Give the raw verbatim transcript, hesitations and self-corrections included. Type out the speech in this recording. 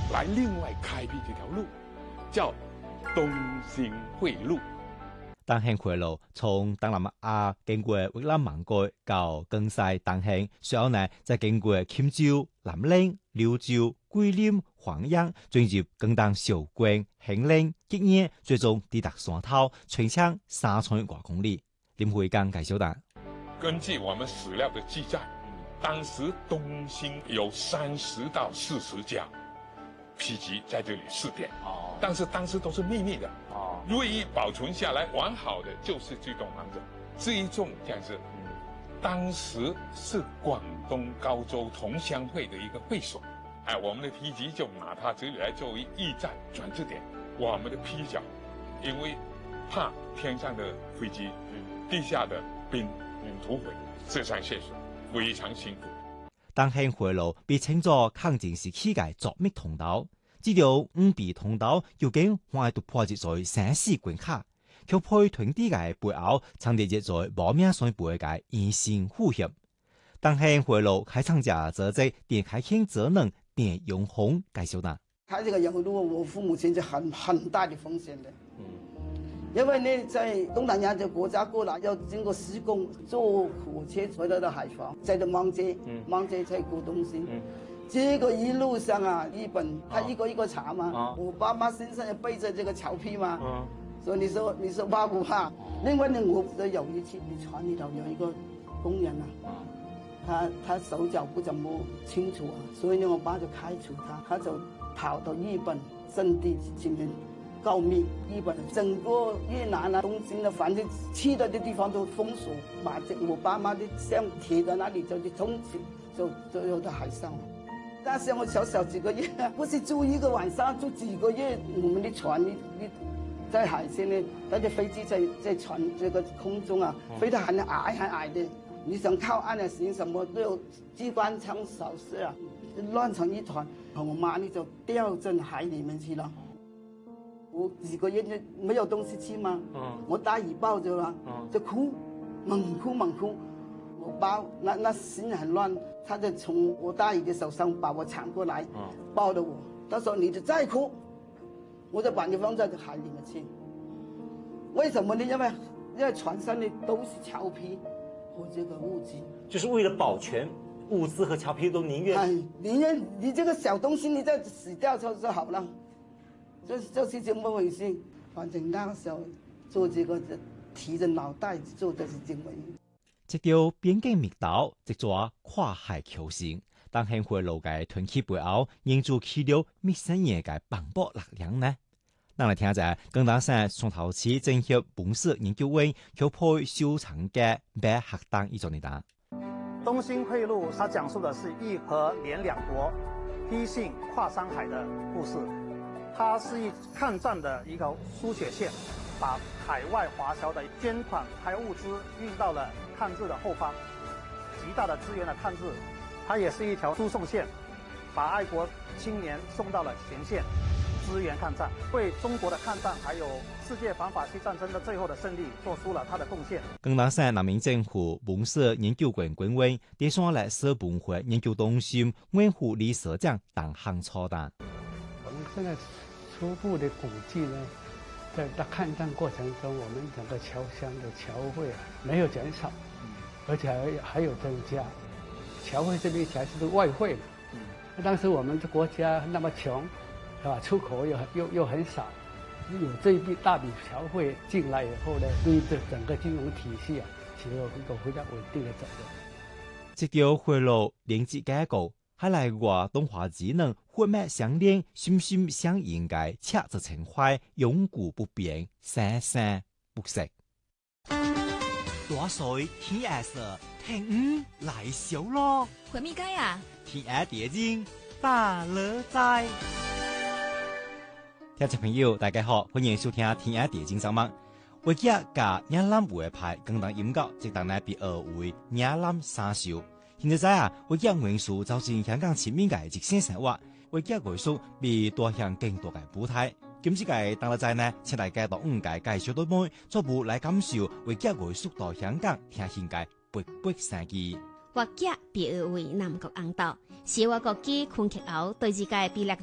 来另外开辟这条路，叫东兴汇路。 东兴汇路从东南亚經過越南芒果到江西東興，隨後呢再經過钦州、南寧、柳州、桂林、黃陽，進入更當韶關、興寧、吉安，最終抵達山頭，全長三千多公里。林慧剛介紹的。 根據我們史料的記載，當時東興有三十到四十家批集在這裡試點，哦，但是當時都是秘密的，哦，唯一保存下來完好的就是這棟房子。這一棟這樣子，嗯，當時是廣東高州同鄉會的一個會所，哎，我們的批集就拿它這裡來作為驛站轉置點。我們的批角，因為怕天上的飛機，嗯，地下的兵，嗯，土匪自相卸水，非常辛苦。 東興匯路被稱作抗戰時期嘅絕密通道，這條五B通道究竟還係破壞在生死關卡，卻配團地嘅背後藏着一座無名山背嘅隱形虎穴。東興匯路開創者則在點開慶節能點永紅介紹呢。 開這個油路，我父母親就很很大的風險的。嗯，因為呢，在東南亞的國家過來要經過施工，坐火車回到到海防，再到芒街，芒街再過東興。嗯，這個一路上啊，日本他一個一個查嘛，哦，我爸媽身上要背着這個裘皮嘛，嗯，所以你說你說怕不怕？另外呢，我的有一次你船裏頭有一個工人啊，他他手腳不怎麼清楚啊，所以呢，我爸就開除他，他就跑到日本陣地前面告密。日本整個越南啊、東京啊，反正去到的地方都封鎖，把這我爸媽的像貼在那裡，就就從此就就有到海上。但是我小小幾個月，不是住一個晚上，住幾個月，我們的船你你在海上呢，那個飛機在在船這個空中啊，飛得很矮很矮的，你想靠岸啊，行什麼都有機關槍掃射啊，亂成一團。我媽呢就掉進海裡面去了。我幾個月就沒有東西吃嘛，嗯，我大姨抱着啦，嗯，就哭，猛哭猛哭。我爸那那心很亂，他就從我大姨的手上把我搶過來，嗯，抱着我。他說你就再哭，我就把你放在海裡面去。為什麼呢？因為因為船上呢都是裘皮和這個物資， 就是為了保全物資和裘皮都寧願。 哎，寧願你這個小東西你再死掉就就好了。就就是這麼回事，反正那個時候做這個，提着腦袋做的是這麼。 這條邊境密道，即做跨海求生。東興匯路嘅團結背後，營造起了密生嘢嘅磅礴力量呢？咱來聽下，廣東省雙頭市政協本市研究院協會收藏嘅白學堂一種嚟答。 東興匯路，它講述的是義和聯兩國批信跨山海的故事。它是一抗戰的一個輸血線，把海外華僑的捐款還有物資運到了抗日的後方，極大的支援了抗日。它也是一條輸送線，把愛國青年送到了前線，支援抗戰，為中國的抗戰還有世界反法西戰爭的最後的勝利做出了它的貢獻。 廣東省人民政府本市研究院官員、第三歷史本會研究中心院副理事長鄧行初答。 我們現在初步的估計呢，在在抗戰過程中，我們整個僑鄉的僑會啊沒有減少，而且還還有增加。僑會這邊才是個外匯嘛，嗯，當時我們這國家那麼窮，是吧？出口又又又很少，有這一筆大筆僑會進來以後呢，對這整個金融體系啊起了一個非常穩定的作用。 這條匯路連接結構，還來話東華智能血脈相連、心心相印嘅赤子情懷，永固不變，生生不息。大水天涯色，聽雨來小咯。 回咪街啊？ 天涯蝶經大樂在。聽眾朋友，大家好，歡迎收聽天涯蝶經上網。為家加亞蘭會派更多音樂，即當呢被二為亞蘭三秀。現在在啊，為家元素走進香港前面嘅即線生活，為家元素被多向更多嘅舞台。今次嘅當日在呢，請大家到五屆介紹到妹，初步來感受為家元素到香港聽現嘅勃勃生機。 為家被二為南國紅豆，是我國基昆曲後對自己比例